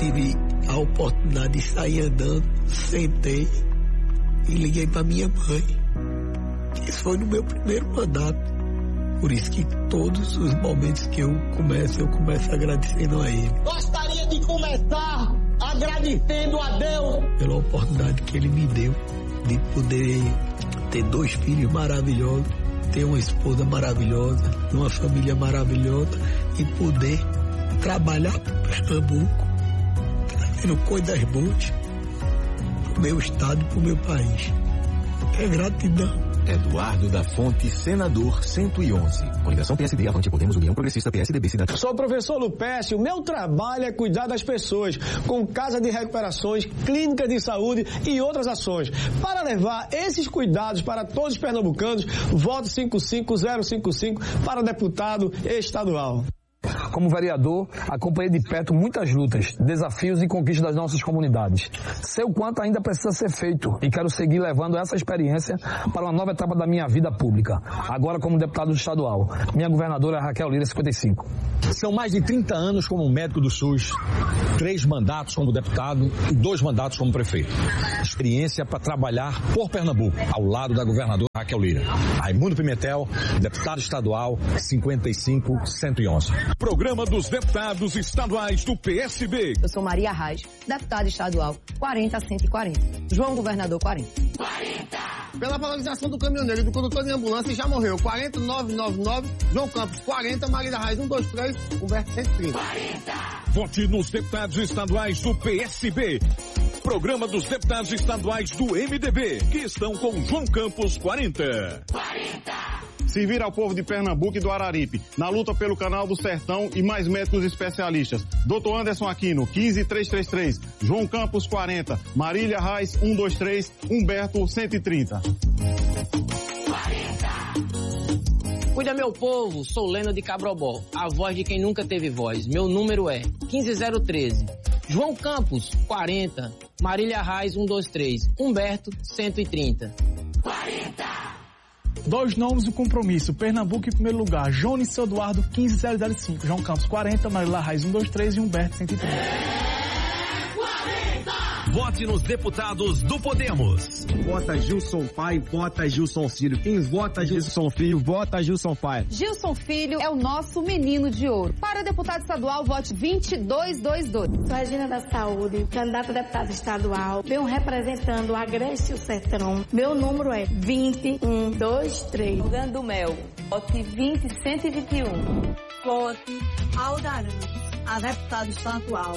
tive a oportunidade de sair andando, sentei e liguei para minha mãe. Isso foi no meu primeiro mandato. Por isso que todos os momentos que eu começo agradecendo a ele. Gostaria de começar agradecendo a Deus pela oportunidade que ele me deu de poder ter 2 filhos maravilhosos, ter uma esposa maravilhosa, uma família maravilhosa e poder trabalhar para Pernambuco, trazendo coisas boas para o meu estado e para o meu país. É gratidão. Eduardo da Fonte, senador 111. Coligação PSD, Avante, Podemos, União Progressista, PSDB, Cidadania. Sou o professor Lupécio. O meu trabalho é cuidar das pessoas, com casa de recuperações, clínicas de saúde e outras ações. Para levar esses cuidados para todos os pernambucanos, voto 55055 para deputado estadual. Como vereador, acompanhei de perto muitas lutas, desafios e conquistas das nossas comunidades. Sei o quanto ainda precisa ser feito e quero seguir levando essa experiência para uma nova etapa da minha vida pública, agora como deputado estadual. Minha governadora é Raquel Lira, 55. São mais de 30 anos como médico do SUS, 3 mandatos como deputado e 2 mandatos como prefeito. Experiência para trabalhar por Pernambuco, ao lado da governadora Raquel Lira. Raimundo Pimentel, deputado estadual, 55111. Programa dos Deputados Estaduais do PSB. Eu sou Maria Reis, deputada estadual, 40-140. João Governador, 40. pela valorização do caminhoneiro e do condutor de ambulância já morreu. 4999, João Campos 40, Maria Reis 123, Humberto 130. 40. Vote nos deputados estaduais do PSB. Programa dos deputados estaduais do MDB, que estão com João Campos 40. 40. Servir ao povo de Pernambuco e do Araripe, na luta pelo Canal do Sertão e mais médicos especialistas. Dr. Anderson Aquino, 15333, João Campos 40, Marília Reis 123, Humberto 130. 40. Cuida meu povo, sou Leno de Cabrobó, a voz de quem nunca teve voz. Meu número é 15013. João Campos 40, Marília Reis 123, Humberto 130. 40. 2 nomes do compromisso, Pernambuco em primeiro lugar, Jones Eduardo 15005, João Campos 40, Marília Reis 123 e Humberto 130. Vote nos deputados do Podemos. Vota Gilson Pai, vota Gilson Filho. Quem vota Gilson Filho, vota Gilson Pai. Gilson Filho é o nosso menino de ouro. Para deputado estadual, vote 2222. Sou Regina da Saúde, candidata a deputada estadual. Venho representando o Agreste e o Sertão. Meu número é 20123. Jogando do Mel, vote 20121. Vote Aldarantes, a deputada estadual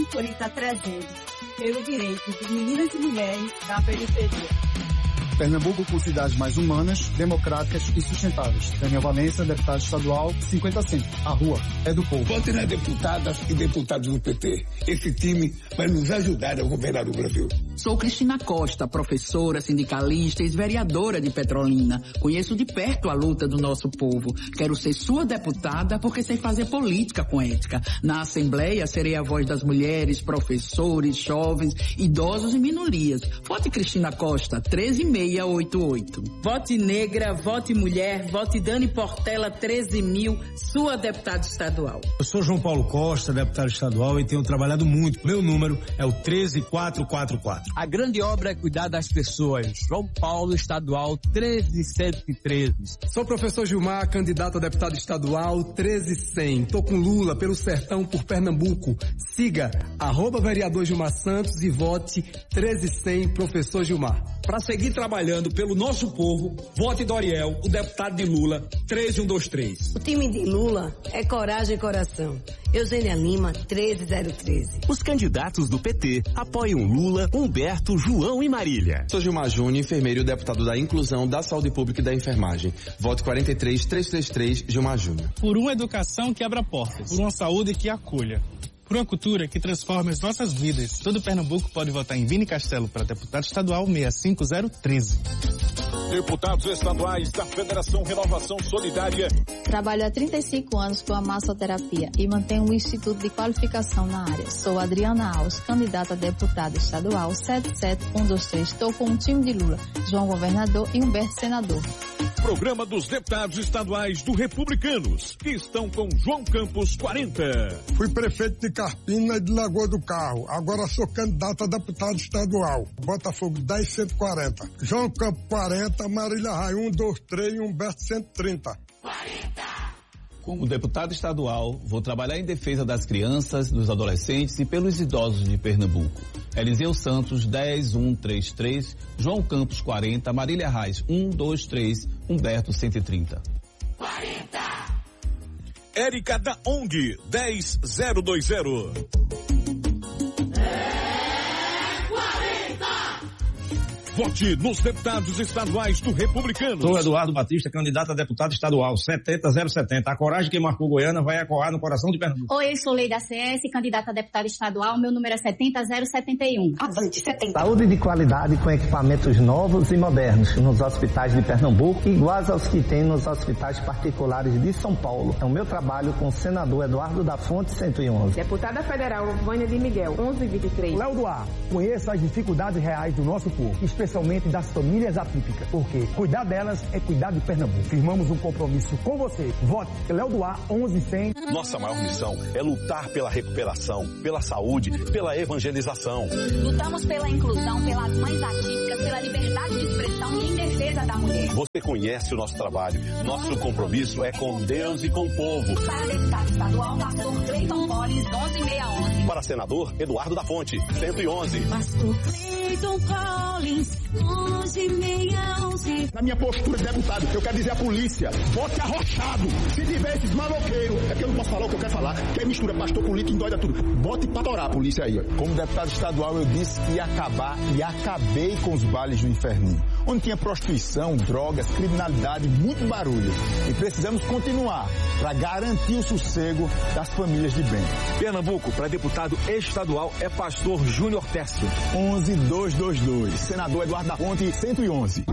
50300. Pelo direito de meninas e mulheres da periferia. Pernambuco por cidades mais humanas, democráticas e sustentáveis. Daniel Valença, deputado estadual, 50-100. A rua é do povo. Vote nas deputadas e deputados do PT. Esse time vai nos ajudar a governar o Brasil. Sou Cristina Costa, professora, sindicalista e vereadora de Petrolina. Conheço de perto a luta do nosso povo. Quero ser sua deputada porque sei fazer política com ética. Na Assembleia serei a voz das mulheres, professores, jovens, idosos e minorias. Vote Cristina Costa, 13688. Vote negra, vote mulher, vote Dani Portela, 13.000, sua deputada estadual. Eu sou João Paulo Costa, deputado estadual, e tenho trabalhado muito. Meu número é o 13444. A grande obra é cuidar das pessoas. João Paulo, estadual, 13113. Sou o professor Gilmar, candidato a deputado estadual, 13100. Tô com Lula pelo Sertão por Pernambuco. Siga @vereador Gilmar Santos e vote 13100, professor Gilmar. Para seguir trabalhando pelo nosso povo, vote Doriel, o deputado de Lula, 13123. O time de Lula é coragem e coração. Eugênia Lima, 13013. Os candidatos do PT apoiam Lula, Humberto, João e Marília. Sou Gilmar Júnior, enfermeiro e deputado da Inclusão, da Saúde Pública e da Enfermagem. Voto 43333, Gilmar Júnior. Por uma educação que abra portas, por uma saúde que acolha, por uma cultura que transforma as nossas vidas. Todo Pernambuco pode votar em Vini Castelo para deputado estadual 65013. Deputados estaduais da Federação Renovação Solidária. Trabalho há 35 anos com a massoterapia e mantenho um instituto de qualificação na área. Sou Adriana Alves, candidata a deputada estadual 77123. Estou com um time de Lula, João Governador e Humberto Senador. Programa dos Deputados Estaduais do Republicanos, que estão com João Campos 40. Fui prefeito de Carpina e de Lagoa do Carro. Agora sou candidato a deputado estadual. Botafogo 10140. João Campos 40, Marília Raia 123 e Humberto 130. 40. Como deputado estadual, vou trabalhar em defesa das crianças, dos adolescentes e pelos idosos de Pernambuco. Eliseu Santos, 10133, João Campos 40, Marília Reis 123, Humberto 130. 40. Érica da ONG, 10020. Vote nos deputados estaduais do Republicano. Sou Eduardo Batista, candidato a deputado estadual 70070. A coragem que marcou Goiânia vai ecoar no coração de Pernambuco. Oi, sou Leida CS, candidata a deputada estadual. Meu número é 70071. Avante 70. Saúde de qualidade com equipamentos novos e modernos nos hospitais de Pernambuco, iguais aos que tem nos hospitais particulares de São Paulo. É o meu trabalho com o senador Eduardo da Fonte 111. Deputada federal Vânia de Miguel 1123. Léo Duarte, conheça as dificuldades reais do nosso povo, especialmente das famílias atípicas, porque cuidar delas é cuidar de Pernambuco. Firmamos um compromisso com você. Vote Léo Duarte 1100. Nossa maior missão é lutar pela recuperação, pela saúde, pela evangelização. Lutamos pela inclusão, pelas mães atípicas, pela liberdade de expressão e em defesa da mulher. Você conhece o nosso trabalho. Nosso compromisso é com Deus e com o povo. Para deputado estadual, pastor Cleiton Collins 11611. Para senador Eduardo da Fonte 111. Pastor Cleiton Collins 11611. Na minha postura de deputado, eu quero dizer à polícia, vote arrochado. Se tiver esses maloqueiros, é porque eu não posso falar o que eu quero falar, que é mistura pastor com líquido, endoida tudo. Bote pra torar a polícia aí. Como deputado estadual, eu disse que ia acabar e acabei com os bailes do inferninho, onde tinha prostituição, drogas, criminalidade, muito barulho. E precisamos continuar para garantir o sossego das famílias de bem. Pernambuco, para deputado estadual, é pastor Júnior Técio. 11222. Senador Eduardo da Fonte 111.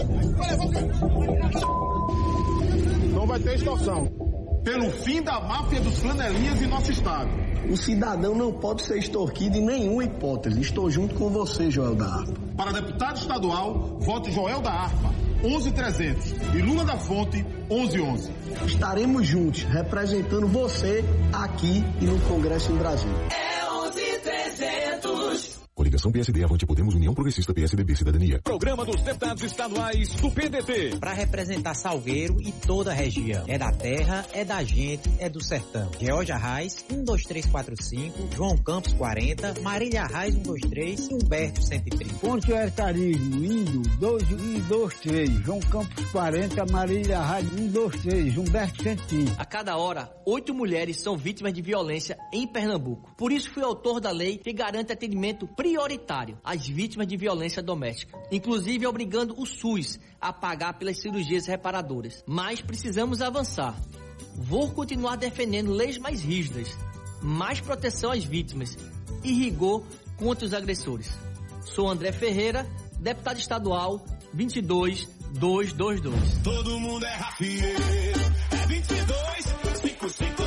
Não vai ter extorsão. Pelo fim da máfia dos flanelinhas em nosso estado. O cidadão não pode ser extorquido em nenhuma hipótese. Estou junto com você, Joel da Harpa. Para deputado estadual, vote Joel da Harpa, 11300. E Lula da Fonte, 1111. Estaremos juntos, representando você aqui e no Congresso em Brasília. É 11300. Coligação PSD, Avante Podemos, União Progressista, PSDB, Cidadania. Programa dos deputados estaduais do PDT. Para representar Salgueiro e toda a região. É da terra, é da gente, é do sertão. Georgia Reis, 12345, João Campos 40, Marília Reis 123 e Humberto 130. Ponte Artarismo, indo 2123, João Campos 40, Marília Reis 123, Humberto 130. A cada hora, 8 mulheres são vítimas de violência em Pernambuco. Por isso fui autor da lei que garante atendimento prioritário às vítimas de violência doméstica, inclusive obrigando o SUS a pagar pelas cirurgias reparadoras. Mas precisamos avançar. Vou continuar defendendo leis mais rígidas, mais proteção às vítimas e rigor contra os agressores. Sou André Ferreira, deputado estadual 22222. Todo mundo é rafieiro, é 22555.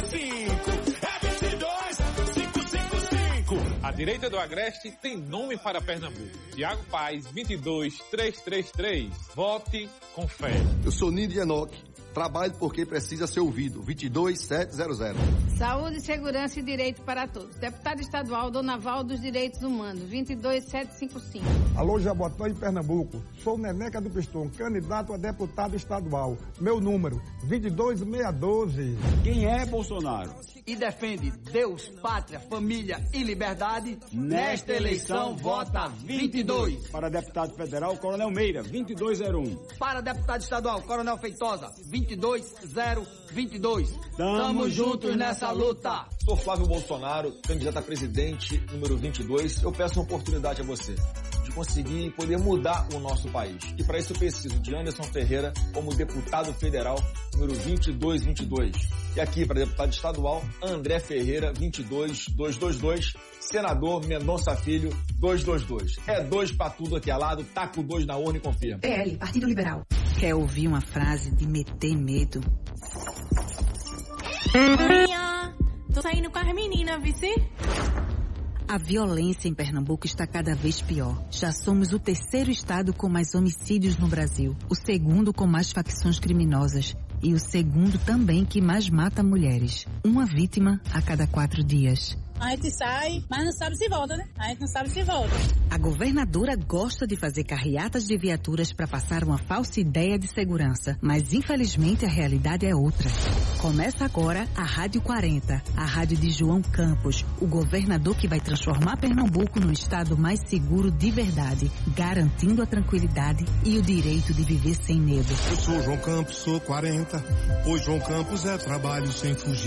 A direita do Agreste tem nome para Pernambuco. Tiago Paz, 22333. Vote com fé. Eu sou Nidio Enoque. Trabalho porque precisa ser ouvido. 22700. Saúde, segurança e direito para todos. Deputado estadual Dona Val dos Direitos Humanos, 22755. Alô, Jabotão em Pernambuco. Sou Neneca do Pistão, candidato a deputado estadual. Meu número, 22612. Quem é Bolsonaro? E defende Deus, pátria, família e liberdade. Nesta eleição, vota 22. Para deputado federal, Coronel Meira, 2201. Para deputado estadual, Coronel Feitosa, 22022. Tamo juntos nessa luta. Sou Flávio Bolsonaro, candidato a presidente, número 22. Eu peço uma oportunidade a você. de conseguir poder mudar o nosso país. E para isso eu preciso de Anderson Ferreira como deputado federal número 2222. E aqui para deputado estadual, André Ferreira 22222. Senador Mendonça Filho 222. É 2 para tudo aqui ao lado, taca o 2 na urna e confirma. PL, Partido Liberal. Quer ouvir uma frase de meter medo? Maria, tô saindo com as meninas, vice? A violência em Pernambuco está cada vez pior. Já somos o 3º estado com mais homicídios no Brasil, o 2º com mais facções criminosas e o 2º também que mais mata mulheres. Uma vítima a cada 4 dias. A gente sai, mas não sabe se volta, né? A gente não sabe se volta. A governadora gosta de fazer carreatas de viaturas para passar uma falsa ideia de segurança, mas infelizmente a realidade é outra. Começa agora a Rádio 40, a rádio de João Campos, o governador que vai transformar Pernambuco num estado mais seguro de verdade, garantindo a tranquilidade e o direito de viver sem medo. Eu sou João Campos, sou 40, pois João Campos é trabalho sem fugir.